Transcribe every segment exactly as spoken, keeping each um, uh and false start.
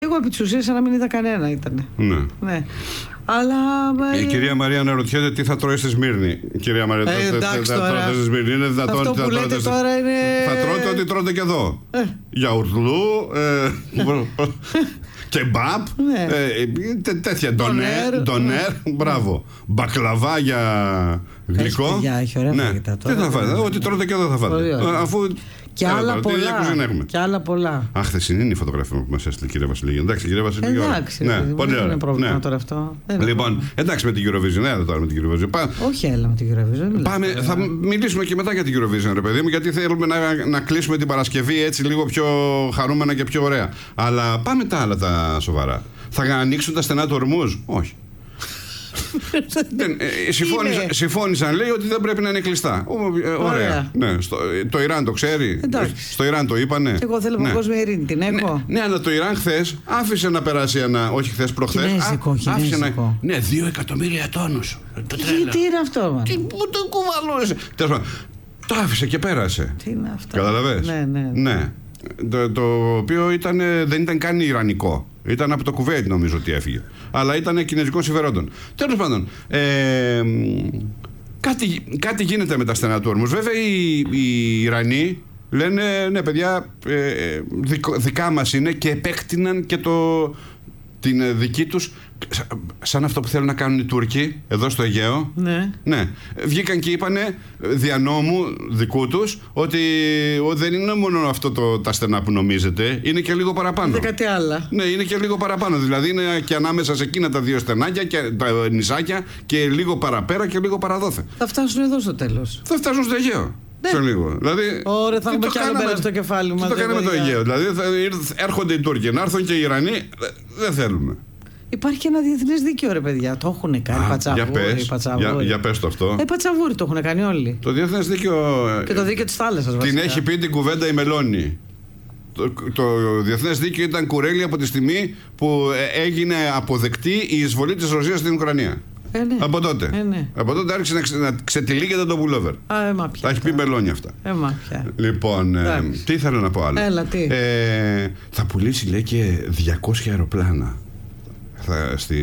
εγώ επί της ουσίας σαν να μην είδα κανένα ήταν. Ναι. Ναι. Αλλά. Η κυρία Μαρία αναρωτιέται τι θα τρώει στη Σμύρνη. Η κυρία Μαρία, ε, εντάξει, θα τρώτε στη Σμύρνη. Είναι δυνατόν αυτό που λέτε τρώτε, τώρα είναι. Θα τρώτε ό,τι τρώτε και εδώ. Ε. Γιαουρτλού. Ε, κεμπάπ. Ναι. Ε, τέτοια. Ντονέρ. Ντονέρ. Μπράβο. Μπακλαβά για γλυκό. Για έχει ωραία φαγητά τώρα. Τι θα φάτε. Ό,τι τρώτε και εδώ θα φάτε. Αφού. Και άλλα πολλά. Και άλλα πολλά. Αχ, χθεσινή είναι η φωτογραφία που μας έστειλε η κυρία Βασιλική. Εντάξει, κυρία Βασιλική. Εντάξει, ναι, πολύ δεν είναι πρόβλημα ναι. τώρα αυτό. Λοιπόν, εντάξει με την Eurovision, έλα τώρα με την Eurovision. Πά... Όχι, έλα με την Eurovision. Πάμε, θα μιλήσουμε και μετά για την Eurovision, ρε παιδί μου, γιατί θέλουμε να, να κλείσουμε την Παρασκευή έτσι λίγο πιο χαρούμενα και πιο ωραία. Αλλά πάμε τα άλλα τα σοβαρά. Θα ανοίξουν τα στενά του ορμούς? Όχι. δεν, ε, συμφώνησαν, συμφώνησαν, λέει, ότι δεν πρέπει να είναι κλειστά. Ο, ε, ωραία. ωραία. Ναι, στο, το Ιράν το ξέρει. Εντάξει. Στο Ιράν το είπανε. Και εγώ θέλω ναι. παγκόσμια ειρήνη. Την έχω. Ναι, ναι, αλλά το Ιράν χθες άφησε να περάσει ένα. Όχι χθες, προχθές. Κινέζικο, άφησε κινέζικο. Να, ναι, δύο εκατομμύρια τόνους. Τι, τι είναι αυτό, man? Τι που το κουβαλούσε. Τέλος πάντων, το άφησε και πέρασε. Τι είναι αυτό? Καταλαβες? Ναι, ναι. ναι. ναι. Το, το οποίο ήταν, δεν ήταν καν ιρανικό. Ήταν από το Κουβέιτ, νομίζω ότι έφυγε. Αλλά ήταν κινέζικων συμφερόντων. Τέλος πάντων, ε, κάτι, κάτι γίνεται με τα στενά του όρμους. Βέβαια, οι, οι Ιρανοί λένε ναι, παιδιά, ε, δικ, δικά μας είναι και επέκτηναν και το, την δική τους. Σαν αυτό που θέλουν να κάνουν οι Τούρκοι εδώ στο Αιγαίο. Ναι. ναι. Βγήκαν και είπανε δια νόμου δικού τους ότι δεν είναι μόνο αυτό το, τα στενά που νομίζετε, είναι και λίγο παραπάνω. Είναι κάτι άλλο. Ναι, είναι και λίγο παραπάνω. Δηλαδή είναι και ανάμεσα σε εκείνα τα δύο στενάκια και τα νησάκια και λίγο παραπέρα και λίγο παραδόθε. Θα φτάσουν εδώ στο τέλος. Θα φτάσουν στο Αιγαίο. Ναι. Σε λίγο. Δηλαδή, ωραία, θα έχουμε κι άλλο πέρα στο κεφάλι μας. Τι το κάναμε το Αιγαίο. Δηλαδή θα έρχονται οι Τούρκοι, να έρθουν και οι Ιρανοί. Δεν θέλουμε. Υπάρχει και ένα διεθνές δίκαιο, ρε παιδιά. Το έχουν κάνει. Πατσαβούρι. Για πες, πατσαβούρι. Για, για πες το αυτό. Ε, πατσαβούρι το έχουν κάνει όλοι. Το διεθνές δίκαιο. Και το δίκαιο της θάλασσας, βασικά. Την έχει πει την κουβέντα η Μελώνη. Το, το διεθνές δίκαιο ήταν κουρέλι από τη στιγμή που έγινε αποδεκτή η εισβολή της Ρωσίας στην Ουκρανία. Ε, ναι. Από τότε. Ε, ναι. Από τότε άρχισε να, ξε, να ξετυλίγεται το πουλόβερ. Α, ε, μα πια. Τα έχει πει Μελώνη αυτά. Ε, μα πια. Λοιπόν, ε, τι ήθελα να πω άλλο. Έλα, τι. Ε, θα πουλήσει, λέει, και διακόσια αεροπλάνα. Θα, στη...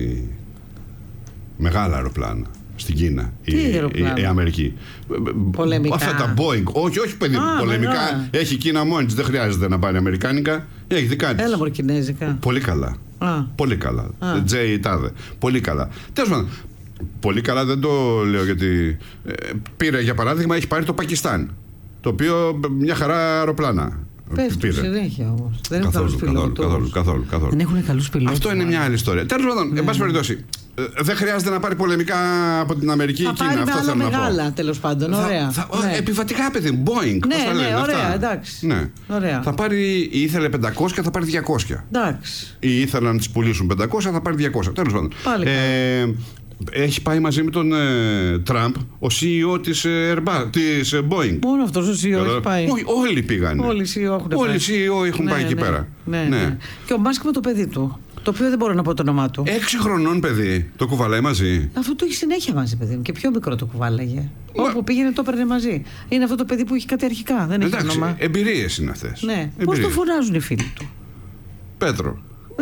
Μεγάλα αεροπλάνα στην Κίνα. Τι η, αεροπλάνα? Η, η Αμερική. Πολεμικά. Αυτά τα Boeing. Όχι, όχι, παιδί. Α, πολεμικά. μεγάλα. Έχει η Κίνα μόνη της. Δεν χρειάζεται να πάρει αμερικάνικα. Έχει δικά της. Έλα, μωρέ, κινέζικα. Πολύ καλά. Α. Πολύ καλά. Α. Τζέι τάδε. Πολύ καλά. Τέλος πάντων. Πολύ καλά δεν το λέω γιατί. Ε, πήρε για παράδειγμα, έχει πάρει το Πακιστάν. Το οποίο μια χαρά αεροπλάνα. Πέφτουν συνέχεια όμως. Δεν έχουν καλούς καθόλου, πιλότους. καθόλου, καθόλου, καθόλου. Δεν έχουν καλούς πιλότους. Αυτό είναι μια άλλη ιστορία. Τέλος πάντων, ναι. εν πάση περιπτώσει, δεν χρειάζεται να πάρει πολεμικά από την Αμερική ή Κίνα. Αυτό θέλω να πω. μεγάλα, τέλος πάντων. Ωραία. Θα, θα, ναι. Επιβατικά, παιδί, Boeing. Ναι, θα ναι, λένε, ωραία, αυτά. εντάξει. Ναι. Ωραία. Θα πάρει, ήθελε πεντακόσια, θα πάρει διακόσια. Εντάξει. Ή ήθελαν να τις πουλήσουν πεντακόσια, θα πάρει διακόσια. Τέλος πάντων. Πάλι ε, έχει πάει μαζί με τον ε, Τραμπ ο σι ι ο της, ε, Airbus, της ε, Boeing. Μόνο αυτός ο σι ι ο έχει πάει. Όχι, όλοι πήγανε. Όλοι οι σι ι ο έχουν πάει. Όλοι οι σι ι ο έχουν ναι, πάει ναι, εκεί ναι, πέρα. Ναι, ναι. Ναι. Και ο Μάσκ με το παιδί του. Το οποίο δεν μπορώ να πω το όνομά του. Έξι χρονών παιδί. Το κουβαλάει μαζί. Αυτό το έχει συνέχεια μαζί, παιδί μου. Και πιο μικρό το κουβάλαγε. Μα... Όπου πήγαινε το έπαιρνε μαζί. Είναι αυτό το παιδί που έχει κάτι αρχικά. Δεν έχει Εντάξει, όνομα. εμπειρίες είναι αυτές. Ναι. Πώς το φωνάζουν οι φίλοι του? Πέτρο.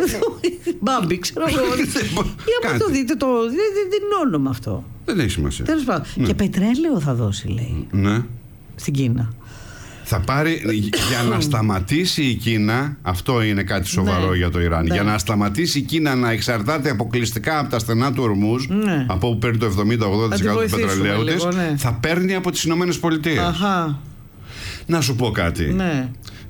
Μπάμπι, ξέρω εγώ. Για να το δείτε, το... δεν είναι όνομα αυτό. Δεν έχει σημασία. Τέλος πάντων. Ναι. Και πετρέλαιο θα δώσει, λέει. Ναι. Στην Κίνα. Θα πάρει, για να σταματήσει η Κίνα, αυτό είναι κάτι σοβαρό ναι, για το Ιράν. Ναι. Για να σταματήσει η Κίνα να εξαρτάται αποκλειστικά από τα στενά του ορμούς, ναι, από όπου παίρνει το εβδομήντα με ογδόντα τοις εκατό του πετρελαίου της, ναι, θα παίρνει από τις Ηνωμένες Πολιτείες. Αχα. Να σου πω κάτι. Ναι.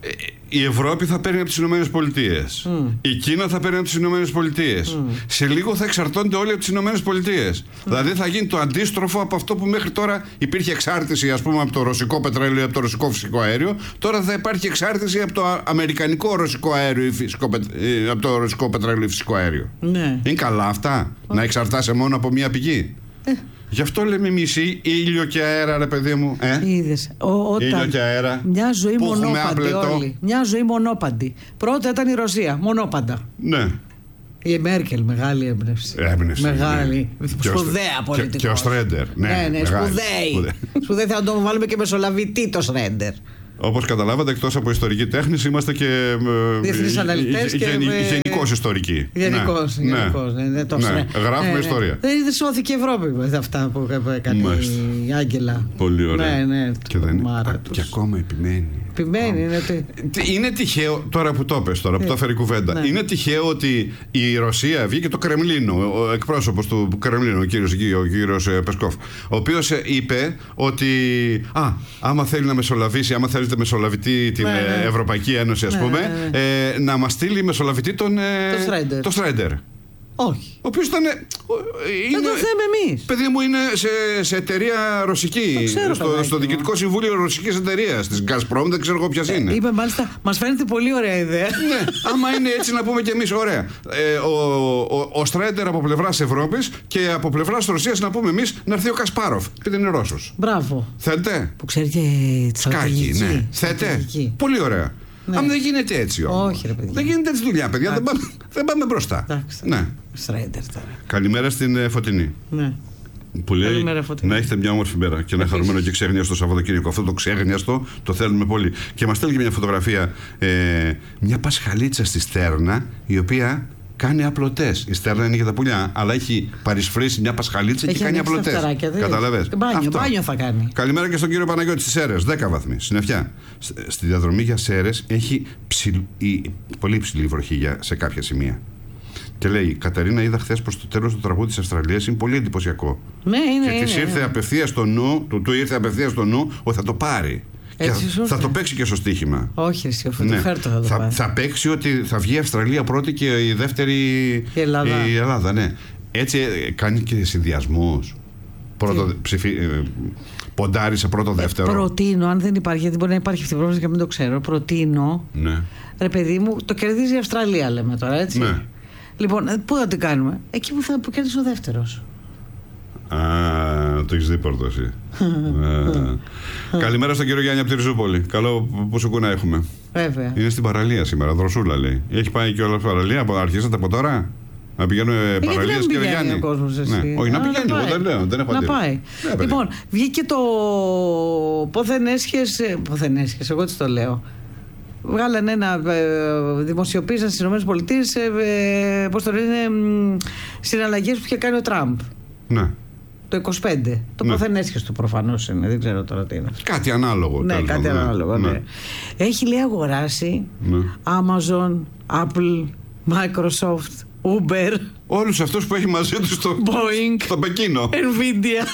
Η Ευρώπη θα παίρνει από τις Ηνωμένες Πολιτείες. Mm. Η Κίνα θα παίρνει από τις Ηνωμένες Πολιτείες. Mm. Σε λίγο θα εξαρτώνται όλοι από τις Ηνωμένες Πολιτείες. Mm. Δηλαδή θα γίνει το αντίστροφο από αυτό που μέχρι τώρα υπήρχε εξάρτηση, ας πούμε, από το ρωσικό πετρέλαιο ή από το ρωσικό φυσικό αέριο. Τώρα θα υπάρχει εξάρτηση από το αμερικανικό ρωσικό αέριο ή φυσικό, από το ρωσικό πετρέλαιο ή φυσικό αέριο. Ναι. Είναι καλά αυτά, oh, να εξαρτάσαι μόνο από μία πηγή? Ε. Γι' αυτό λέμε εμείς ήλιο και αέρα, ρε παιδί μου. Ε? Είδες. Ο, όταν ήλιο και αέρα. Μια ζωή μονόπαντη όλοι. Μια ζωή μονόπαντη. Πρώτα ήταν η Ρωσία, μονόπαντα. Ναι. Η Μέρκελ, μεγάλη έμπνευση. Έμπνευση. Μεγάλη. Ναι. Σπουδαία πολιτικός. Και ο Στρέντερ. Ναι, ναι, ναι, σπουδαίοι. Σπουδαίοι, θα τον βάλουμε και μεσολαβητή το Στρέντερ. Όπως καταλάβατε, εκτός από ιστορική τέχνη, είμαστε και. Διεθνείς αναλυτές και. Γενικώς ιστορικοί. Γενικώς. Ναι. Γενικώς, ναι. Ναι, τόσο, ναι. ναι. Γράφουμε ναι, ναι. ιστορία. Δεν σώθηκε η Ευρώπη με αυτά που έκανε η Άγγελα. Πολύ ωραία. Ναι, ναι. Και, δεν... Α, και ακόμα επιμένει. Επιμένει, είναι ότι. Είναι τυχαίο, τώρα που το πες, τώρα που το έφερε η κουβέντα, ναι. είναι τυχαίο ότι η Ρωσία βγήκε το Κρεμλίνο, ο εκπρόσωπος του Κρεμλίνου, ο κύριος, ο κύριος Πεσκόφ, ο οποίος είπε ότι α, άμα θέλει να μεσολαβήσει, άμα θέλετε μεσολαβητή την ναι, ναι. Ευρωπαϊκή Ένωση, ας ναι, πούμε, ναι, ναι. Ε, να μας στείλει μεσολαβητή τον το Στράιντερ. Όχι. Ο οποίος ήταν. Δεν το θέμε εμείς. Παιδί μου, είναι σε, σε εταιρεία ρωσική. Ξέρω, στο, στο διοικητικό συμβούλιο ρωσικής εταιρείας, της Gazprom, δεν ξέρω εγώ ποια ε, είναι. Είπε μάλιστα, μας φαίνεται πολύ ωραία ιδέα. Ναι, άμα είναι έτσι να πούμε κι εμείς, ωραία. Ε, ο ο, ο Στράιντερ από πλευράς Ευρώπης και από πλευράς Ρωσίας να πούμε εμείς να έρθει ο Κασπάροφ. Επειδή είναι Ρώσος. Μπράβο. Θέλετε. Που ξέρει και τη στρατηγική. Ναι. Θέλετε. Πολύ ωραία. Ναι. Αν δεν γίνεται έτσι όμως. Όχι, ρε παιδιά. Δεν γίνεται έτσι δουλειά, παιδιά. Δεν πάμε, δεν πάμε μπροστά. Εντάξει, ναι. τώρα. Καλημέρα στην ε, Φωτεινή. Ναι. Που λέει να έχετε μια όμορφη μέρα και ένα χαρούμενο και ξέγνιαστο Σαββατοκύριακο. Αυτό το ξέγνιαστο το θέλουμε πολύ. Και μας στέλνει και μια φωτογραφία, ε, μια πασχαλίτσα στη Στέρνα, η οποία κάνει απλωτές. Η Στέρνα είναι για τα πουλιά, αλλά έχει παρισφρήσει μια πασχαλίτσα έχει και κάνει απλωτές. Καταλαβες. Μπάνιο, μπάνιο θα κάνει. Καλημέρα και στον κύριο Παναγιώτη στις Σέρρες, δέκα βαθμοί, συννεφιά. Στη διαδρομή για Σέρρες έχει ψηλ... η... πολύ ψηλή βροχή για... σε κάποια σημεία. Και λέει, Κατερίνα, είδα χθες προς το τέλος του τραγούδι της Αυστραλίας, είναι πολύ εντυπωσιακό. Ναι, είναι. Και της ήρθε απευθείας στο νου, του, του ήρθε απευθείας στο νου ότι θα το πάρει. Έτσι, θα, θα το παίξει και στο στοίχημα. Όχι, εσύ, αφού ναι. το φέρτο θα το θα, πάρει. Θα παίξει ότι θα βγει η Αυστραλία πρώτη και η δεύτερη η Ελλάδα. Η Ελλάδα, ναι. Έτσι κάνει και συνδυασμούς. Πρώτο ψηφι... Ποντάρει σε πρώτο δεύτερο. Προτείνω, αν δεν υπάρχει, γιατί μπορεί να υπάρχει αυτή η πρόβληση και μην το ξέρω. Προτείνω. Ναι. Ρε παιδί μου, το κερδίζει η Αυστραλία, λέμε τώρα, έτσι. Ναι. Λοιπόν, πού θα την κάνουμε? Εκεί που θα κερδίσει ο δεύτερος. Α, το έχεις δει πόρτο εσύ. Καλημέρα στον κύριο Γιάννη από τη Ριζούπολη. Καλό που σου να έχουμε. Βέβαια. Είναι στην παραλία σήμερα, δροσούλα λέει. Έχει πάει και όλα στην παραλία, αρχίσατε από τώρα. Να πηγαίνουμε παραλίες, κύριε Γιάννη. Ο κόσμος, εσύ. Ναι. Όχι, να πηγαίνει, εγώ δεν λέω. Δεν έχω να πάει. Ναι, λοιπόν, βγήκε το πόθεν έσχες, πόθεν έσχες, εγώ τι το λέω. Βγάλανε ένα, ε, δημοσιοποίησαν στις ΗΠΑ, ε, πώς το λένε, συναλλαγές που είχε κάνει ο Τραμπ. Ναι. Το είκοσι πέντε. Το ναι. πόθεν έσχες του προφανώς είναι, δεν ξέρω τώρα τι είναι. Κάτι ανάλογο. Ναι, κάτι ναι. ανάλογο, ναι. ναι. Έχει λέει αγοράσει ναι. Amazon, Apple, Microsoft, Uber. Όλους αυτούς που έχει μαζί του στο, Boeing, στο Πεκίνο. Nvidia.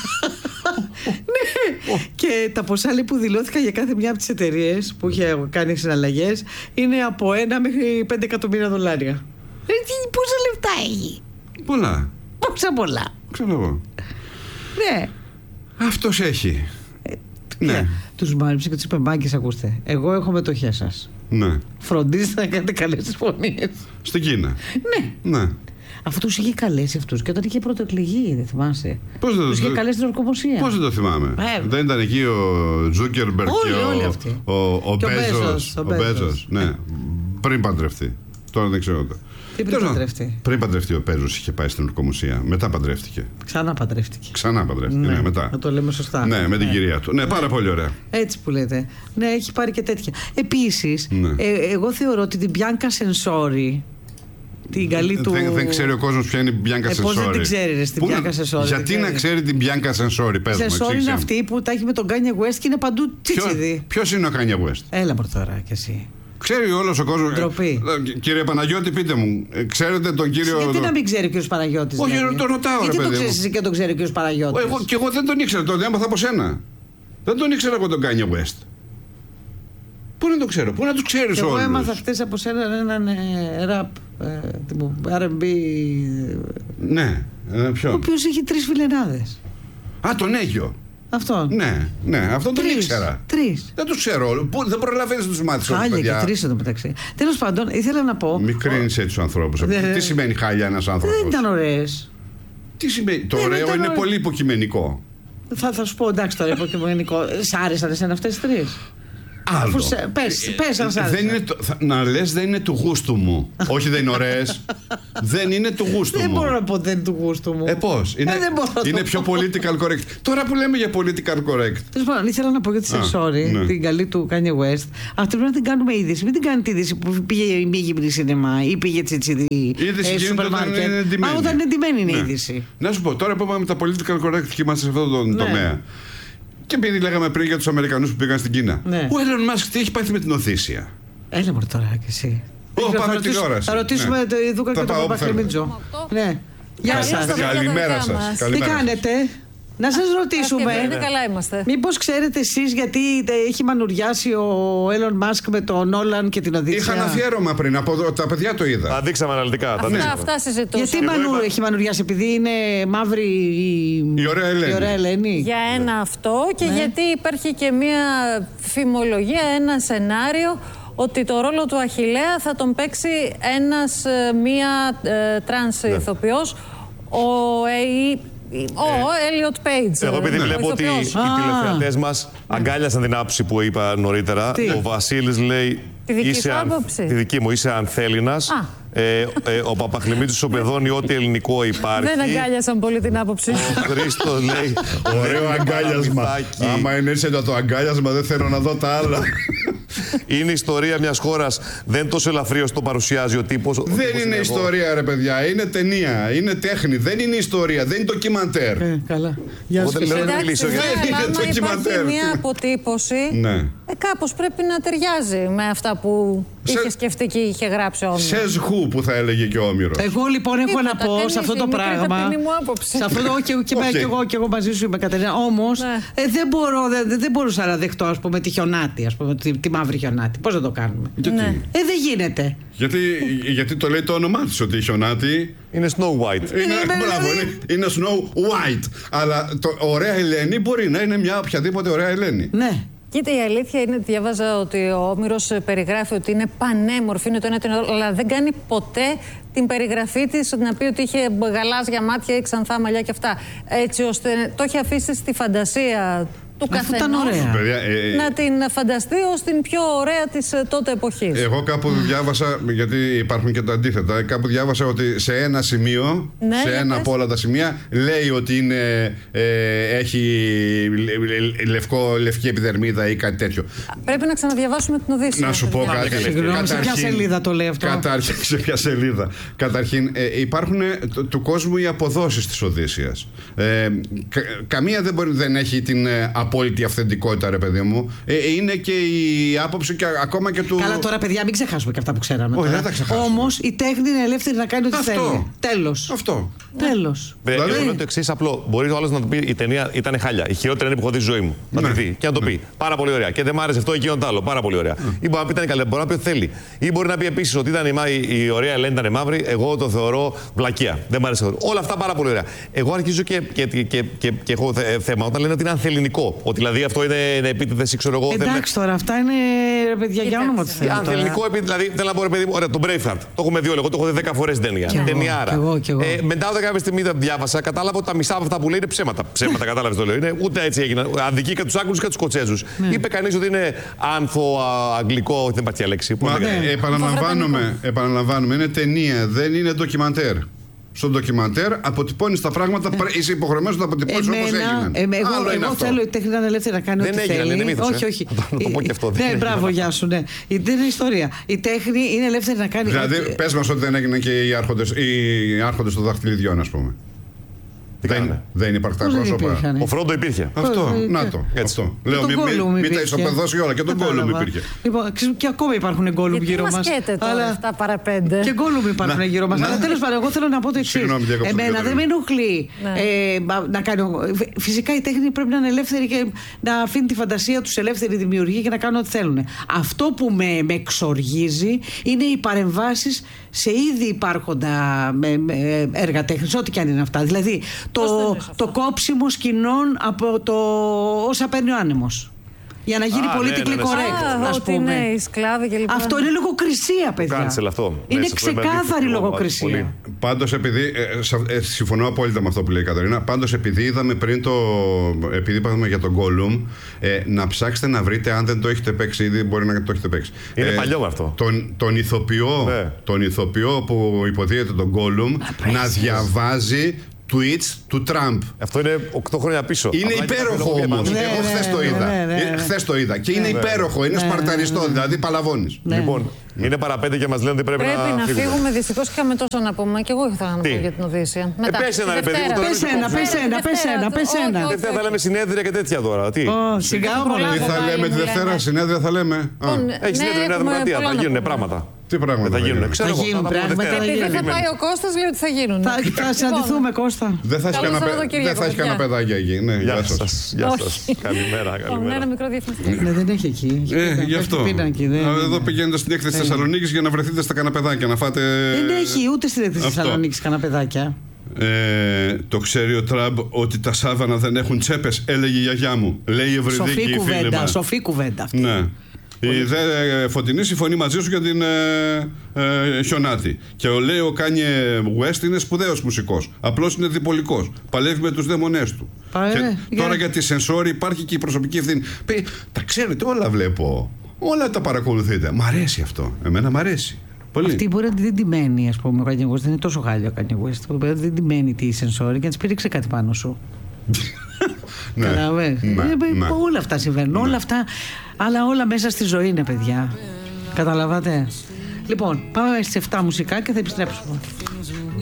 Ναι. Oh. Και τα ποσά λέει, που δηλώθηκαν για κάθε μια από τις εταιρείες που είχε κάνει συναλλαγές είναι από ένα μέχρι πέντε εκατομμύρια δολάρια. Ε, πόσα λεφτά έχει? Πολλά. Πόσα πολλά. Ξέρω εγώ. Ναι. Αυτός έχει. Ε, ναι. Τους μάλιψε και τους είπε, μπάγκες, ακούστε, εγώ έχω μετοχές σας. Ναι. Φροντίστε να κάνετε καλές συμφωνίες. Στην Κίνα. Ναι. Ναι. Αφού τους είχε καλέσει αυτούς και όταν είχε πρωτοεκλεγεί, δεν θυμάσαι? Πώς δεν τους είχε καλέσει στην ορκομοσία. Πώς δεν το θυμάμαι? Ε, δεν ήταν εκεί ο Τζούκερμπεργκ και όλοι, ο, όλοι ο, ο, ο Μπέζος. Ο Μπέζος, ναι. Ε. Πριν παντρευτεί. Τώρα δεν ξέρω. Τι πριν παντρευτεί? Πριν παντρευτεί ο Μπέζος είχε πάει στην ορκομοσία. Μετά παντρεύτηκε. Ξανά παντρεύτηκε. Ξανά παντρεύτηκε, ναι, ναι μετά. Να το λέμε σωστά. Ναι, με την ναι. κυρία του. Ναι, πάρα ναι. πολύ ωραία. Έτσι που λέτε. Ναι, έχει πάρει και τέτοια. Επίσης, ναι. ε, εγώ θεωρώ ότι την Μπιάνκα Σενσόρι. Την καλή του... δεν, δεν ξέρει ο κόσμος ποια είναι η Μπιάνκα Σενσόρι. Πώς δεν την ξέρει, ρε, την Μπιάνκα Σενσόρι. Γιατί να ξέρει την Μπιάνκα Σενσόρι, πες μου. Σενσόρι είναι αυτή που τα έχει με τον Κάνια West και είναι παντού τσίτσιδι. Ποιος είναι ο Κάνια West? Έλα μου τώρα κι εσύ. Ξέρει όλος ο κόσμος. Ντροπή. Κύριε Παναγιώτη, πείτε μου, ξέρετε τον κύριο. Γιατί να μην ξέρει ο κύριος Παναγιώτης? Όχι, δηλαδή. Το ρωτάω. Γιατί ρε, το παιδί ξέρεις εσύ και τον ξέρει ο κύριος Παναγιώτης? Εγώ, και εγώ δεν τον ήξερα, τον έμαθα από σένα. Δεν τον ήξερα εγώ τον Κάνια West. Πού να το ξέρω, πού να τους ξέρεις όλους? Εγώ έμαθα χτες από σένα έναν ραπ, αρ εν μπι. Ναι, ποιο? Ο οποίος έχει τρεις φιλενάδες. Α, τον Αίγιο. Αυτό. Ναι, ναι, αυτό τον ήξερα. Τρεις. Δεν τους ξέρω όλους. Δεν προλαβαίνεις να τους μάθεις όλους. Χάλια και τρεις εδώ μεταξύ. Τέλος πάντων, ήθελα να πω. Μην κρίνεις έτσι τους ανθρώπους. Δε... Τι σημαίνει χάλια ένας άνθρωπος? Δεν ήταν ωραίες. Τι σημαίνει? Το ωραίο είναι ωραίες. Πολύ υποκειμενικό. Θα, θα σου πω, εντάξει τώρα, υποκειμενικό. Σ' άρεσαν εσένα αυτές τις τρεις? άλλο. Πες, πες αν σ' άρεσε. Δεν είναι το, θα, να λες δεν είναι του γούστου μου. Όχι δεν είναι ωραίες. Δεν είναι του γούστου δεν μου. Δεν μπορώ να πω δεν είναι του γούστου μου. Ε, πώς. Είναι, ε, είναι πιο political correct. Τώρα που λέμε για political correct. Τέλος πάντων, ήθελα να πω για τη Σερσόρη, ναι. την καλή του Kanye West. Αυτή πρέπει να την κάνουμε είδηση. Μην την κάνετε είδηση που πήγε η μη γυμνή σινεμά ή πήγε τσιτσιδί. Είδηση ε, γίνεται όταν είναι ντυμένη. Α, όταν είναι ντυμένη είναι ναι. είδηση. Να σου πω, τώρα που είπαμε τα political correct και είμαστε σε αυτόν τον ναι. τομέα. Και επειδή λέγαμε πριν για τους Αμερικανούς που πήγαν στην Κίνα. Ναι. Ο Elon Musk τι έχει πάθει με την Οθήσια. Έλα μου τώρα και εσύ. Ω, πάμε τηλεόραση. Θα ρωτήσουμε ναι. το Ιδούκα και τον Παπαχρεμίτζο. Ναι. Γεια σας. Καλημέρα σας. Τι κάνετε? Να σας ρωτήσουμε. Είναι καλά είμαστε. Μήπως ξέρετε εσείς γιατί έχει μανουριάσει ο Elon Musk με τον Νόλαν και την Οδύσσια? Είχαν αφιέρωμα πριν, από τα παιδιά το είδα. Τα δείξαμε αναλυτικά. Αυτά, ναι. αυτά συζητούσαμε. Γιατί μανου, είπα... έχει μανουριάσει, επειδή είναι μαύρη η, η ωραία Ελένη. Η ωραία Ελένη. Για ένα ναι. αυτό και ναι. γιατί υπάρχει και μια φημολογία, ένα σενάριο ότι το ρόλο του Αχιλλέα θα τον παίξει ένας, μία ε, τρανς ναι. ηθοποιός, ο ε, Ο Έλιοτ Πέιτς. Εγώ επειδή βλέπω ότι οι τηλεθεατές μας αγκάλιασαν την άποψη που είπα νωρίτερα. Ο Βασίλης λέει τη δική, είσαι αν, τη δική μου, είσαι ανθέληνας. Ε, ε, ο Παπαχρημίτσος οπεδώνει ό,τι ελληνικό υπάρχει. Δεν αγκάλιασαν πολύ την άποψη. Ο Χρήστος λέει ωραίο αγκάλιασμα. Άμα είναι έτσι το αγκάλιασμα δεν θέλω να δω τα άλλα. Είναι ιστορία μιας χώρας. Δεν τόσο ελαφρύ όσο το παρουσιάζει ο τύπος. Δεν ο τύπος είναι, είναι ιστορία, ρε παιδιά. Είναι ταινία. Είναι τέχνη. Δεν είναι ιστορία. Δεν είναι ντοκιμαντέρ. Ε, καλά. Για να μιλήσω. Δεν είναι ντοκιμαντέρ. Υπάρχει μια αποτύπωση. Ναι. Ε, κάπως πρέπει να ταιριάζει με αυτά που σε... είχε σκεφτεί και είχε γράψει ο Όμηρος. Σες χου που θα έλεγε και ο Όμηρος. Εγώ λοιπόν έχω να πω σε αυτό το πράγμα. Σε αυτό το και, και, okay. και, εγώ, και εγώ μαζί σου είμαι Κατερίνα. Όμως ναι. ε, δεν, μπορώ, δεν, δεν μπορούσα να δεχτώ ας πούμε τη χιονάτη, ας πούμε, τη, τη μαύρη χιονάτη. Πώς θα το κάνουμε? Γιατί? Ναι. Ε, δεν γίνεται. Γιατί, γιατί το λέει το όνομά της ότι η χιονάτη είναι Snow White. Είναι, είναι, μπράβο, είναι, είναι Snow White. Αλλά το ωραία Ελένη μπορεί να είναι μια οποιαδήποτε ωραία Ελένη. Ναι. Κοίτα, η αλήθεια είναι ότι διάβαζα ότι ο Όμηρος περιγράφει ότι είναι πανέμορφη, είναι το ένα το άλλο, αλλά δεν κάνει ποτέ την περιγραφή της να πει ότι είχε γαλάζια μάτια ή ξανθά μαλλιά και αυτά. Έτσι ώστε το έχει αφήσει στη φαντασία του καθενός ε, να την φανταστεί ως την πιο ωραία της τότε εποχής. Εγώ κάπου διάβασα, γιατί υπάρχουν και τα αντίθετα, κάπου διάβασα ότι σε ένα σημείο, ναι, σε ένα από όλα τα σημεία, λέει ότι είναι, ε, έχει λευκό, λευκή επιδερμίδα ή κάτι τέτοιο. Πρέπει να ξαναδιαβάσουμε την Οδύσσια. Να σου πω κάτι. Συγγνώμη, σε ποια σελίδα το λέει αυτό? Καταρχήν, σε ποια σελίδα. Καταρχήν, ε, υπάρχουν του, του κόσμου οι αποδόσεις της Οδύσσιας. Ε, κα, καμία δεν, μπορεί, δεν έχει την απόλυτη αυθεντικότητα, ρε παιδί μου. Ε, είναι και η άποψη και ακόμα και του. Καλά, τώρα, παιδιά, μην ξεχάσουμε και αυτά που ξέραμε. Όχι, δεν τα ξεχάσουμε. Όμως η τέχνη είναι ελεύθερη να κάνει ό,τι θέλει. Τέλος. Αυτό. Τέλος. Δηλαδή... Εγώ λέω το εξής απλό. Μπορεί ο άλλος να του πει: η ταινία ήταν χάλια. Η χειρότερη που έχω δει στη ζωή μου. Να ναι. τη δει και να το πει. Ναι. Πάρα πολύ ωραία. Και δεν μ' άρεσε αυτό, εκείνο το άλλο. Πάρα πολύ ωραία. Mm. Ή μπορεί να πει: ήταν καλή. Μπορεί να πει ότι θέλει. Ή μπορεί να πει επίσης ότι ήταν η, η, η ωραία Ελένη ήταν μαύρη. Εγώ το θεωρώ βλακεία. Δεν μ' άρεσε. Όλα αυτά πάρα πολύ ωραία. Εγώ αρχίζω και, και, και, και, και, και έχω θέμα όταν λένε ότι είναι ανθεληνικό. Ότι δηλαδή αυτό είναι επίτηδεση, ξέρω εγώ. Εντάξει τώρα, αυτά είναι παιδιά για όνομα του Θεού. Ανθεληνικό, δηλαδή θέλω να πω ρε παιδί μου, ωραία, το Braveheart. Το έχουμε δει όλο. Εγώ το έχω δει δέκα φορές την ταινία. Ταινιάρα. Ε, μετά όταν κάποια στιγμή τα διάβασα, κατάλαβα ότι τα μισά από αυτά που λέει είναι ψέματα. Ψέματα, κατάλαβε το λέω. Είναι, ούτε έτσι έγιναν. Αδικεί και του Άγγλους και του Σκοτσέζους. Ναι. Είπε κανείς ότι είναι άνθο-αγγλικό, δεν υπάρχει λέξη. Μα, ναι. ε, επαναλαμβάνουμε, επαναλαμβάνουμε, είναι ταινία, δεν είναι ντοκιμαντέρ. Στο ντοκιμαντέρ αποτυπώνει τα πράγματα, είσαι υποχρεωμένος να τα αποτυπώνεις όπως έγιναν. Ε, εγώ Άλλο εγώ θέλω η τέχνη να είναι ελεύθερη να κάνει δεν ό,τι έγιναν, θέλει. Είναι μύθος, όχι, ε. όχι. Να το πω και αυτό. Ναι, μπράβο, γεια σου. Ναι. Δεν είναι ιστορία. Η τέχνη είναι ελεύθερη να κάνει. Δηλαδή, ό,τι... πες μας ότι δεν έγιναν και οι άρχοντες, οι άρχοντες των δαχτυλιδιών, ας πούμε. Δεν, δεν υπάρχει τα πρόσωπα. Ο Φρόντο υπήρχε. Αυτό, να το. Αυτό. Λέω, μην μη, μη τα ισοπεδώσει όλα. Και τον Γκόλουμ υπήρχε. Λοιπόν, και ακόμα υπάρχουν Γκόλουμ γύρω μας. Γιατί μας τώρα αυτά παραπέντε. Και Γκόλουμ υπάρχουν γύρω μας. Αλλά τέλος πάντων, εγώ θέλω να πω το εξής. Εμένα δεν με ενοχλεί να κάνω. Φυσικά η τέχνη πρέπει να είναι ελεύθερη και να αφήνει τη φαντασία τους ελεύθερη δημιουργία και να κάνουν ό,τι θέλουν. Αυτό που με εξοργίζει είναι οι παρεμβάσεις σε ήδη υπάρχοντα έργα τέχνης, ό,τι και αν είναι αυτά. Δηλαδή, το, το κόψιμο σκηνών από το όσα παίρνει ο άνεμος. Για να γίνει Α, politically ναι, ναι, ναι, correct, ας Ότι πούμε. είναι οι σκλάβοι και λοιπά. Αυτό είναι λογοκρισία, παιδιά. Cancel αυτό. Είναι Ναι, σε αυτό είμαι ξεκάθαρη αντίθετο, λογοκρισία. πολύ. Πάντως επειδή, ε, σα- ε, συμφωνώ απόλυτα με αυτό που λέει η Κατερίνα, πάντως επειδή είδαμε πριν το, επειδή είπαμε για τον Gollum, ε, να ψάξετε να βρείτε, αν δεν το έχετε παίξει ήδη, μπορεί να το έχετε παίξει. Είναι παλιό αυτό. Τον, τον, ηθοποιό, Ναι. τον ηθοποιό που υποδίεται τον Gollum να διαβάζει tweets του Τραμπ. Αυτό είναι οκτώ χρόνια πίσω. Είναι Απλά υπέροχο και όμως. Ναι, Εγώ ναι, χθες το ναι, είδα. ναι, ναι. Ε, Χθες το είδα. Και είναι υπέροχο. Είναι σπαρταριστό. Δηλαδή παλαβώνεις. Ναι. Λοιπόν, είναι παραπέντε και μας λένε ότι πρέπει, Πρέπει να φύγουμε. φύγουμε. Δυστυχώς είχαμε τόσο να πούμε. Και εγώ ήθελα να Τι? πω για την Οδύσσεια. Ε, πες ένα, ρε παιδί μου, τώρα Πες μην ένα, το πες κόβεις. ένα, πες ένα, πες ένα. Δευτέρα θα λέμε συνέδρια και τέτοια τώρα. Τι. Ω, σιγά Δεν όμως. προλάβω. Τι θα πάλι λέμε τη μου Δευτέρα, λένε. συνέδρια θα λέμε. Α, Λοιπόν, Έχει ναι, συνέδριο η Νέα έχουμε Δημοκρατία. πολλά Θα να γίνουν πούμε. πράγματα. Τι πράγματα Δεν θα γίνουν. γίνουν. Ξέρω Θα εγώ, γίνουν τα πούμε πράγματα, Δευτέρα. θα Επειδή θα γίνουν. πάει ο Κώστας, λέει ότι θα γίνουν. Θα, θα συναντηθούμε, Κώστα. Δεν θα έχει Καλό κανένα παι- Σαββατοκύριακο, δεν θα έχει παιδιά. κανένα παιδάκι εκεί. Ναι, Γεια γεια σας. σας. Γεια Όχι. σας. Καλημέρα. Ναι, καλημέρα. ένα μικρό διαφημιστικό. Ναι, δεν έχει εκεί. Έχει Ε, πίνα, γι' έχει αυτό. πίνακι, δεν- Α, Εδώ πηγαίνετε στην έκθεση τη Θεσσαλονίκη για να βρεθείτε στα καναπεδάκια να φάτε. Δεν έχει ούτε στην έκθεση της Αυτό. Θεσσαλονίκης κανένα παιδάκια. Ε, το ξέρει ο Τραμπ ότι τα σάβανα δεν έχουν τσέπες, έλεγε η γιαγιά μου. Λέει η Ευρυδίκη, Σοφή η φίλη κουβέντα, μας. σοφή κουβέντα αυτή. Ναι. Η δε ε, Φωτεινή συμφωνεί μαζί σου για την ε, ε, Χιονάτη. Και ο λέει ο Κάνιε West είναι σπουδαίος μουσικός. Απλώς είναι διπολικός. Παλεύει με τους δαίμονές του. Παρέ, Και για- τώρα για τη σενσόρη υπάρχει και η προσωπική ευθύνη. Πει, τα ξέρετε, όλα βλέπω. Όλα τα παρακολουθείτε. Μ' αρέσει αυτό. Εμένα μ' αρέσει. Πολύ. Αυτή μπορεί να την τιμένη, α πούμε, ο Kanye West. Δεν είναι τόσο χάλιο ο Kanye West. Μπορεί να την τιμένη τη σενσόρη και να τη πήριξε κάτι πάνω σου. Ναι. Καταλαβαίνεις. Ναι, Ε, ναι. Όλα αυτά συμβαίνουν. Όλα αυτά. Αλλά όλα μέσα στη ζωή είναι, παιδιά. Καταλαβαίνετε. Λοιπόν, πάμε στις εφτά μουσικά και θα επιστρέψουμε.